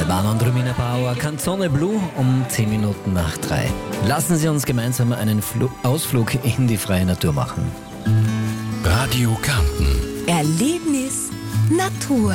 Albano und Romina Bauer, Canzone Blu um 10 Minuten nach 3. Lassen Sie uns gemeinsam einen Ausflug in die freie Natur machen. Radio Kärnten. Erlebnis Natur.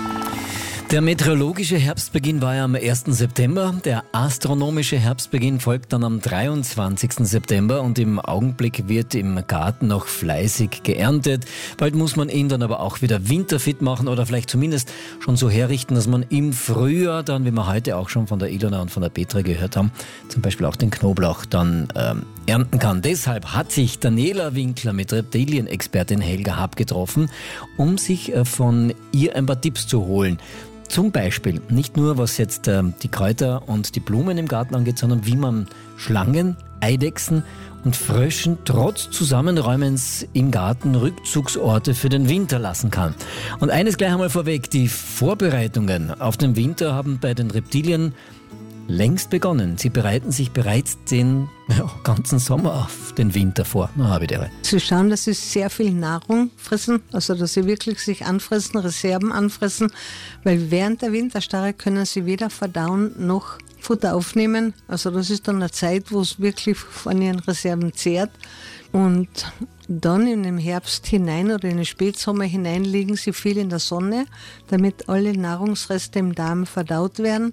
Der meteorologische Herbstbeginn war ja am 1. September. Der astronomische Herbstbeginn folgt dann am 23. September und im Augenblick wird im Garten noch fleißig geerntet. Bald muss man ihn dann aber auch wieder winterfit machen oder vielleicht zumindest schon so herrichten, dass man im Frühjahr dann, wie wir heute auch schon von der Ilona und von der Petra gehört haben, zum Beispiel auch den Knoblauch dann ernten kann. Deshalb hat sich Daniela Winkler mit Reptilienexpertin Helga Happ getroffen, um sich von ihr ein paar Tipps zu holen. Zum Beispiel nicht nur, was jetzt die Kräuter und die Blumen im Garten angeht, sondern wie man Schlangen, Eidechsen und Fröschen trotz Zusammenräumens im Garten Rückzugsorte für den Winter lassen kann. Und eines gleich einmal vorweg, die Vorbereitungen auf den Winter haben bei den Reptilien längst begonnen. Sie bereiten sich bereits den ganzen Sommer auf den Winter vor. Na, habe ich dir. Sie schauen, dass sie sehr viel Nahrung fressen, also dass sie wirklich sich anfressen, Reserven anfressen, weil während der Winterstarre können sie weder verdauen noch Futter aufnehmen. Also das ist dann eine Zeit, wo es wirklich von ihren Reserven zehrt. Und dann in den Herbst hinein oder in den Spätsommer hinein liegen sie viel in der Sonne, damit alle Nahrungsreste im Darm verdaut werden.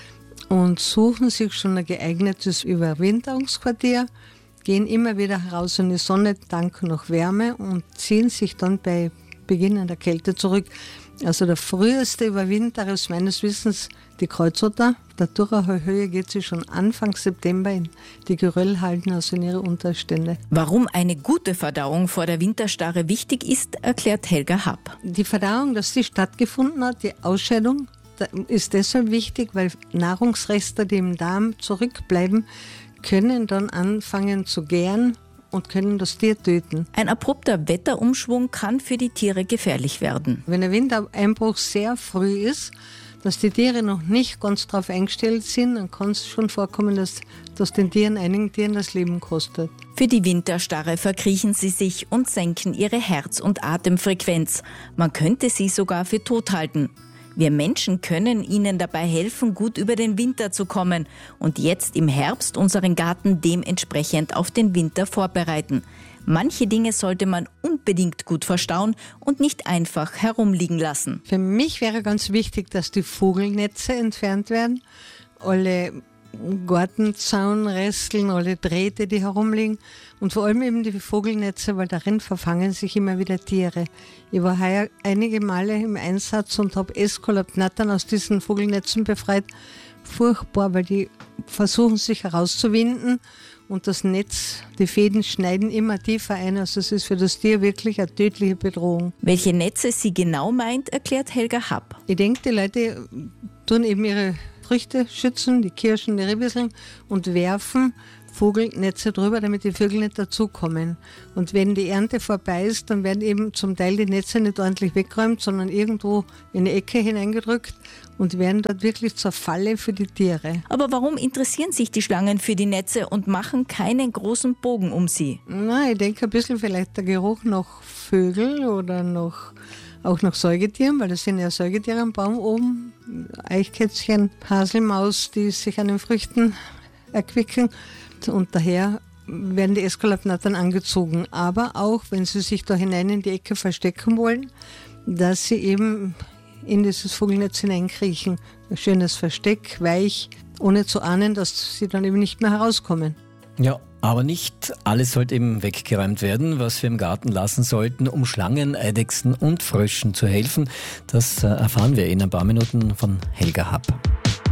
Und suchen sich schon ein geeignetes Überwinterungsquartier, gehen immer wieder heraus in die Sonne, tanken noch Wärme und ziehen sich dann bei Beginn der Kälte zurück. Also der früheste Überwinter ist meines Wissens die Kreuzotter. Der Dürrer Höhe geht sie schon Anfang September in die Geröllhalden, also in ihre Unterstände. Warum eine gute Verdauung vor der Winterstarre wichtig ist, erklärt Helga Happ. Die Verdauung, dass die stattgefunden hat, die Ausscheidung, ist deshalb wichtig, weil Nahrungsreste, die im Darm zurückbleiben, können dann anfangen zu gären und können das Tier töten. Ein abrupter Wetterumschwung kann für die Tiere gefährlich werden. Wenn der Wintereinbruch sehr früh ist, dass die Tiere noch nicht ganz darauf eingestellt sind, dann kann es schon vorkommen, dass den Tieren, einigen Tieren das Leben kostet. Für die Winterstarre verkriechen sie sich und senken ihre Herz- und Atemfrequenz. Man könnte sie sogar für tot halten. Wir Menschen können ihnen dabei helfen, gut über den Winter zu kommen und jetzt im Herbst unseren Garten dementsprechend auf den Winter vorbereiten. Manche Dinge sollte man unbedingt gut verstauen und nicht einfach herumliegen lassen. Für mich wäre ganz wichtig, dass die Vogelnetze entfernt werden. Alle Gartenzaunresteln, alle Drähte, die herumliegen und vor allem eben die Vogelnetze, weil darin verfangen sich immer wieder Tiere. Ich war heuer einige Male im Einsatz und habe Eskulapnattern aus diesen Vogelnetzen befreit. Furchtbar, weil die versuchen sich herauszuwinden und das Netz, die Fäden schneiden immer tiefer ein. Also es ist für das Tier wirklich eine tödliche Bedrohung. Welche Netze sie genau meint, erklärt Helga Happ. Ich denke, die Leute tun eben ihre Früchte schützen, die Kirschen, die Ribisseln und werfen Vogelnetze drüber, damit die Vögel nicht dazukommen. Und wenn die Ernte vorbei ist, dann werden eben zum Teil die Netze nicht ordentlich weggeräumt, sondern irgendwo in eine Ecke hineingedrückt und werden dort wirklich zur Falle für die Tiere. Aber warum interessieren sich die Schlangen für die Netze und machen keinen großen Bogen um sie? Na, ich denke ein bisschen vielleicht der Geruch nach Vögel oder auch nach Säugetieren, weil das sind ja Säugetiere am Baum oben. Eichkätzchen, Haselmaus, die sich an den Früchten erquicken. Und daher werden die Eskulapnattern angezogen. Aber auch, wenn sie sich da hinein in die Ecke verstecken wollen, dass sie eben in dieses Vogelnetz hineinkriechen. Ein schönes Versteck, weich, ohne zu ahnen, dass sie dann eben nicht mehr herauskommen. Ja, aber nicht alles sollte eben weggeräumt werden, was wir im Garten lassen sollten, um Schlangen, Eidechsen und Fröschen zu helfen. Das erfahren wir in ein paar Minuten von Helga Happ.